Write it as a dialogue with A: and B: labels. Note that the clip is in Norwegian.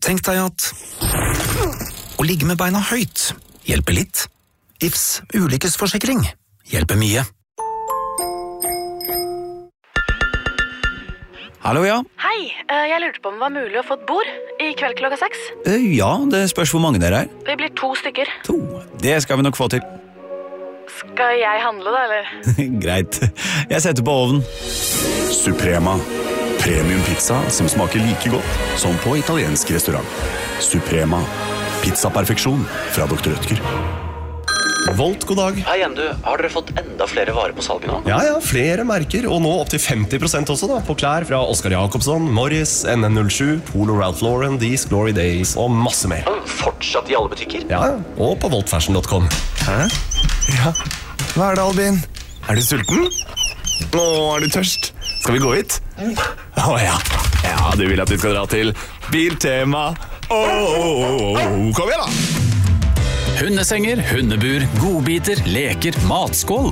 A: Tenk deg at å ligge med beina høyt hjelper litt. Ifs ulykkesforsikring hjelper mye.
B: Hallo, ja.
C: Hei, jeg lurte på om det var mulig å få et bord i kveld klokka 6.
B: Ja, det spørs hvor mange dere er.
C: Vi blir 2 stykker.
B: 2. Det skal vi nok få til.
C: Skal jeg handle da, eller?
B: Greit. Jeg setter på ovnen.
D: Suprema. Premium pizza som smaker like godt som på italiensk restaurant. Suprema. Pizzaperfeksjon fra Dr. Rødtger.
E: Volt, god dag.
F: Hei igjen, du. Har dere fått enda flere varer på salget nå?
E: Ja, flere merker, og nå opp til 50% også da, på klær fra Oscar Jacobsson, Morris, NN07, Polo Ralph Lauren, These Glory Days og masse mer.
F: Fortsatt i alle butikker?
E: Ja, og på voltfashion.com.
G: Hæ? Ja. Hva er det, Albin? Er du sulten? Nå er du tørst. Skal vi gå hit? Ja. Ja, du vil at vi skal dra til Biltema. Kom igjen da!
H: Hundesenger, hundebur, godbiter, leker, matskål.